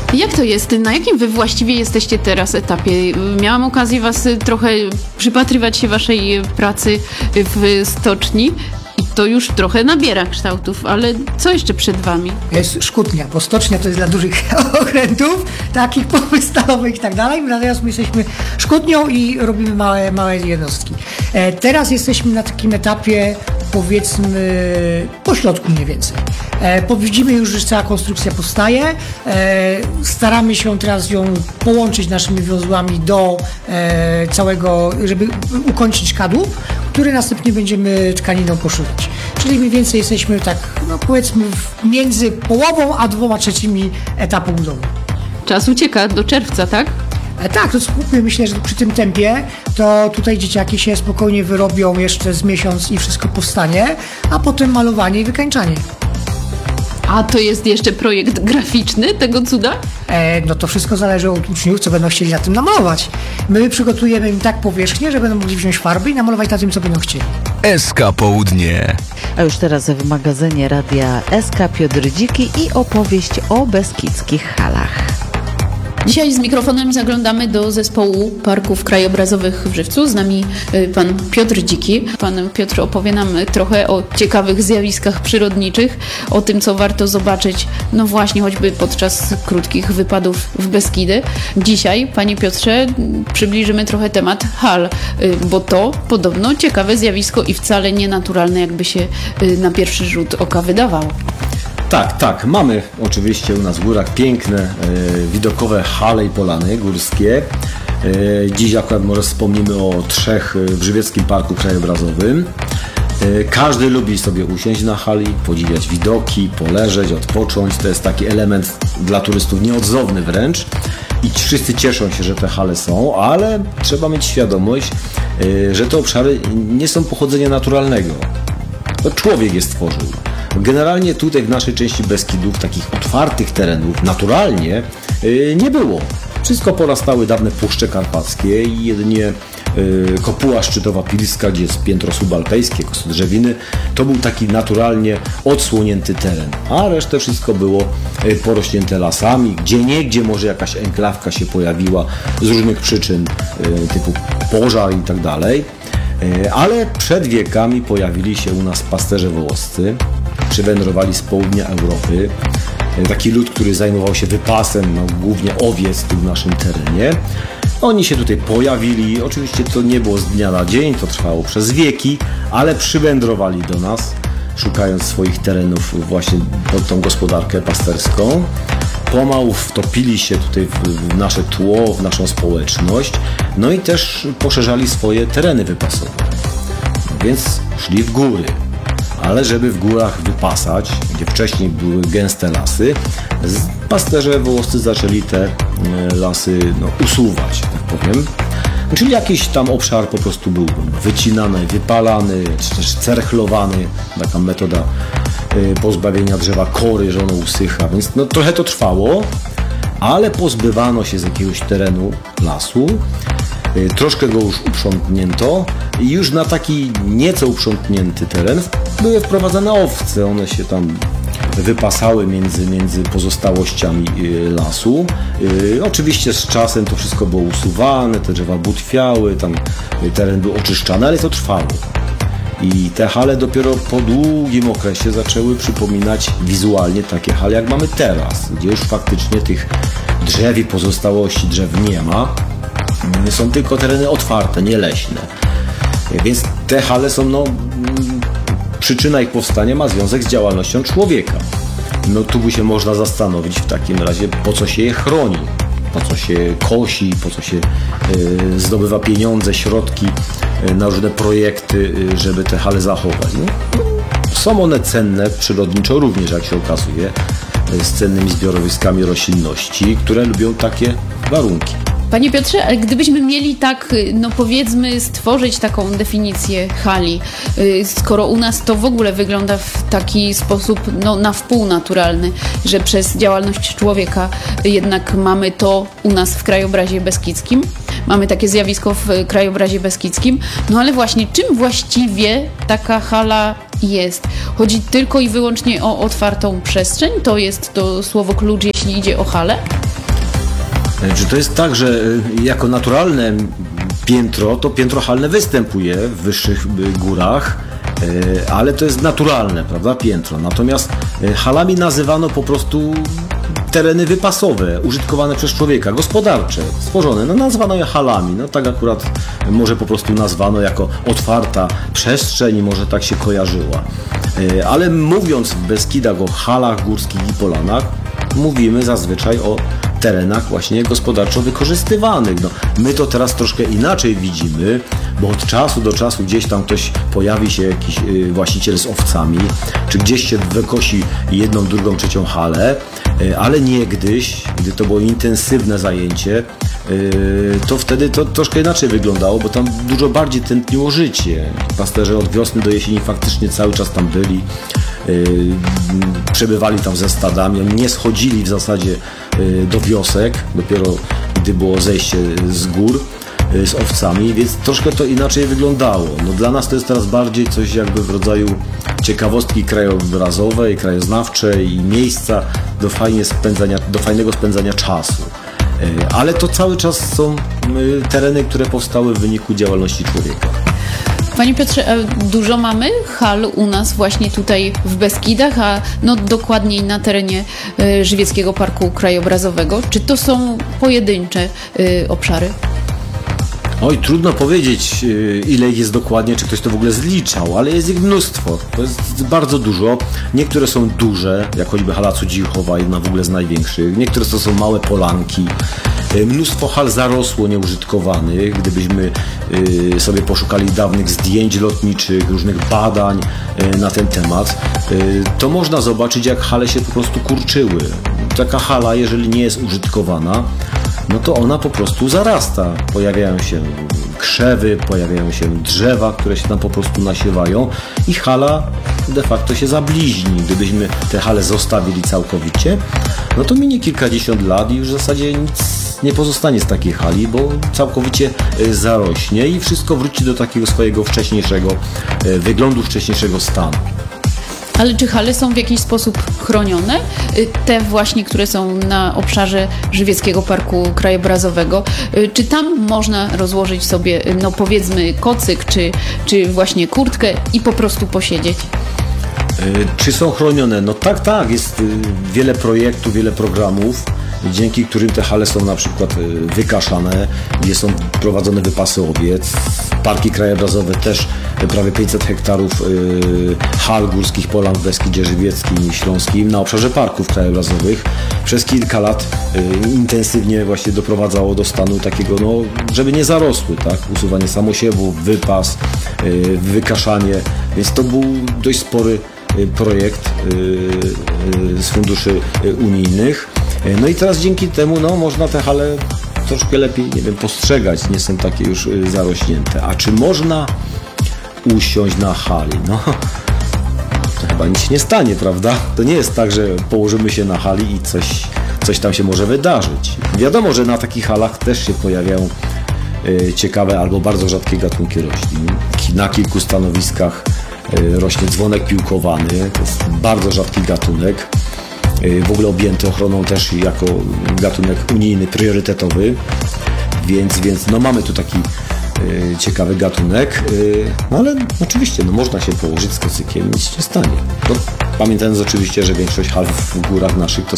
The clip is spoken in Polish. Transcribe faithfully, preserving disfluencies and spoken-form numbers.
Jak to jest? Na jakim wy właściwie jesteście teraz etapie? Miałam okazję was trochę przypatrywać się waszej pracy w stoczni. I to już trochę nabiera kształtów, ale co jeszcze przed wami? Jest szkutnia, bo stocznia to jest dla dużych okrętów, takich pompy stalowych i tak dalej, natomiast my jesteśmy szkutnią i robimy małe, małe jednostki. E, teraz jesteśmy na takim etapie, powiedzmy, pośrodku mniej więcej. E, widzimy już, że cała konstrukcja powstaje. E, staramy się teraz ją połączyć naszymi węzłami do e, całego, żeby ukończyć kadłub, który następnie będziemy tkaniną poszywać. Czyli mniej więcej jesteśmy tak, no powiedzmy, między połową a dwoma trzecimi etapu budowy. Czas ucieka do czerwca, tak? E, tak, to skupmy, myślę, że przy tym tempie to tutaj dzieciaki się spokojnie wyrobią jeszcze z miesiąc i wszystko powstanie, a potem malowanie i wykańczanie. A to jest jeszcze projekt graficzny tego cuda? E, no to wszystko zależy od uczniów, co będą chcieli na tym namalować. My przygotujemy im tak powierzchnię, że będą mogli wziąć farby i namalować na tym, co będą chcieli. S K Południe. A już teraz w magazynie Radia S K Piotr Dziki i opowieść o beskidzkich halach. Dzisiaj z mikrofonem zaglądamy do zespołu parków krajobrazowych w Żywcu. Z nami pan Piotr Dziki. Pan Piotr opowie nam trochę o ciekawych zjawiskach przyrodniczych, o tym, co warto zobaczyć, no właśnie choćby podczas krótkich wypadów w Beskidy. Dzisiaj, panie Piotrze, przybliżymy trochę temat hal, bo to podobno ciekawe zjawisko i wcale nienaturalne, jakby się na pierwszy rzut oka wydawało. Tak, tak. Mamy oczywiście u nas w górach piękne, e, widokowe hale i polany górskie. E, dziś akurat może wspomnimy o trzech w Żywieckim Parku Krajobrazowym. E, każdy lubi sobie usiąść na hali, podziwiać widoki, poleżeć, odpocząć. To jest taki element dla turystów nieodzowny wręcz. I wszyscy cieszą się, że te hale są, ale trzeba mieć świadomość, e, że te obszary nie są pochodzenia naturalnego. To człowiek je stworzył. Generalnie tutaj w naszej części Beskidów takich otwartych terenów naturalnie yy, nie było. Wszystko porastały dawne Puszcze Karpackie i jedynie yy, Kopuła Szczytowa Pilska, gdzie jest piętro subalpejskie, kosodrzewiny, to był taki naturalnie odsłonięty teren, a resztę wszystko było yy, porośnięte lasami, gdzieniegdzie może jakaś enklawka się pojawiła z różnych przyczyn, yy, typu pożar i tak dalej. Ale przed wiekami pojawili się u nas pasterze wołoscy, przywędrowali z południa Europy. Taki lud, który zajmował się wypasem, no, głównie owiec tu w naszym terenie. Oni się tutaj pojawili, oczywiście to nie było z dnia na dzień, to trwało przez wieki, ale przywędrowali do nas, szukając swoich terenów właśnie pod tą gospodarkę pasterską. Pomału wtopili się tutaj w nasze tło, w naszą społeczność, no i też poszerzali swoje tereny wypasowe. Więc szli w góry, ale żeby w górach wypasać, gdzie wcześniej były gęste lasy, pasterze wołoscy zaczęli te lasy no, usuwać, tak powiem. Czyli jakiś tam obszar po prostu był wycinany, wypalany, czy też cerchlowany, taka metoda pozbawienia drzewa kory, że ono usycha, więc no, trochę to trwało, ale pozbywano się z jakiegoś terenu lasu, troszkę go już uprzątnięto i już na taki nieco uprzątnięty teren były wprowadzane owce, one się tam wypasały między, między pozostałościami lasu. Oczywiście z czasem to wszystko było usuwane, te drzewa butwiały, tam teren był oczyszczany, ale to trwało. I te hale dopiero po długim okresie zaczęły przypominać wizualnie takie hale, jak mamy teraz, gdzie już faktycznie tych drzew i pozostałości drzew nie ma. Są tylko tereny otwarte, nie leśne. Więc te hale są, no, przyczyna ich powstania ma związek z działalnością człowieka. No tu by się można zastanowić w takim razie, po co się je chroni, po co się kosi, po co się y, zdobywa pieniądze, środki y, na różne projekty, y, żeby te hale zachować. No, są one cenne przyrodniczo również, jak się okazuje, y, z cennymi zbiorowiskami roślinności, które lubią takie warunki. Panie Piotrze, ale gdybyśmy mieli tak, no powiedzmy, stworzyć taką definicję hali, skoro u nas to w ogóle wygląda w taki sposób, no na wpół naturalny, że przez działalność człowieka jednak mamy to u nas w krajobrazie beskidzkim, mamy takie zjawisko w krajobrazie beskidzkim, no ale właśnie czym właściwie taka hala jest? Chodzi tylko i wyłącznie o otwartą przestrzeń? To jest to słowo klucz, jeśli idzie o halę? Czy to jest tak, że jako naturalne piętro, to piętro halne występuje w wyższych górach, ale to jest naturalne, prawda, piętro. Natomiast halami nazywano po prostu tereny wypasowe, użytkowane przez człowieka, gospodarcze, stworzone, no nazwano je halami, no tak akurat może po prostu nazwano jako otwarta przestrzeń i może tak się kojarzyła. Ale mówiąc w Beskidach o halach górskich i polanach, mówimy zazwyczaj o terenach właśnie gospodarczo wykorzystywanych. No, my to teraz troszkę inaczej widzimy, bo od czasu do czasu gdzieś tam ktoś pojawi się jakiś y, właściciel z owcami, czy gdzieś się wykosi jedną, drugą, trzecią halę, y, ale niegdyś, gdy to było intensywne zajęcie, y, to wtedy to troszkę inaczej wyglądało, bo tam dużo bardziej tętniło życie. Pasterze od wiosny do jesieni faktycznie cały czas tam byli. Yy, przebywali tam ze stadami, oni nie schodzili w zasadzie yy, do wiosek, dopiero gdy było zejście z gór yy, z owcami, więc troszkę to inaczej wyglądało. No, dla nas to jest teraz bardziej coś jakby w rodzaju ciekawostki krajobrazowej, krajoznawczej i miejsca do, fajnie spędzania, do fajnego spędzania czasu. Yy, ale to cały czas są yy, tereny, które powstały w wyniku działalności człowieka. Panie Piotrze, dużo mamy hal u nas właśnie tutaj w Beskidach, a no dokładniej na terenie y, Żywieckiego Parku Krajobrazowego. Czy to są pojedyncze y, obszary? Oj, trudno powiedzieć, ile ich jest dokładnie, czy ktoś to w ogóle zliczał, ale jest ich mnóstwo. To jest bardzo dużo. Niektóre są duże, jak choćby hala Cudzichowa, jedna w ogóle z największych. Niektóre to są małe polanki. Mnóstwo hal zarosło nieużytkowanych. Gdybyśmy sobie poszukali dawnych zdjęć lotniczych, różnych badań na ten temat, to można zobaczyć, jak hale się po prostu kurczyły. Taka hala, jeżeli nie jest użytkowana, no to ona po prostu zarasta. Pojawiają się krzewy, pojawiają się drzewa, które się tam po prostu nasiewają i hala de facto się zabliźni. Gdybyśmy te hale zostawili całkowicie, no to minie kilkadziesiąt lat i już w zasadzie nic nie pozostanie z takiej hali, bo całkowicie zarośnie i wszystko wróci do takiego swojego wcześniejszego wyglądu, wcześniejszego stanu. Ale czy hale są w jakiś sposób chronione? Te właśnie, które są na obszarze Żywieckiego Parku Krajobrazowego. Czy tam można rozłożyć sobie, no powiedzmy, kocyk, czy, czy właśnie kurtkę i po prostu posiedzieć? Czy są chronione? No tak, tak. Jest wiele projektów, wiele programów, dzięki którym te hale są na przykład wykaszane, gdzie są prowadzone wypasy owiec. Parki krajobrazowe też prawie pięćset hektarów hal górskich polan w Beskidzie Żywieckim i Śląskim na obszarze parków krajobrazowych przez kilka lat intensywnie właśnie doprowadzało do stanu takiego, no, żeby nie zarosły, tak? Usuwanie samosiewów, wypas, wykaszanie, więc to był dość spory projekt z funduszy unijnych. No i teraz dzięki temu no, można te hale troszkę lepiej, nie wiem, postrzegać, nie są takie już zarośnięte. A czy można usiąść na hali? No, to chyba nic się nie stanie, prawda? To nie jest tak, że położymy się na hali i coś, coś tam się może wydarzyć. Wiadomo, że na takich halach też się pojawiają y, ciekawe albo bardzo rzadkie gatunki roślin. Na kilku stanowiskach y, rośnie dzwonek piłkowany, to jest bardzo rzadki gatunek. W ogóle objęty ochroną też jako gatunek unijny, priorytetowy, więc, więc no mamy tu taki y, ciekawy gatunek, y, no ale oczywiście no można się położyć z kocykiem, nic się nie stanie. No, pamiętając oczywiście, że większość hal w górach naszych to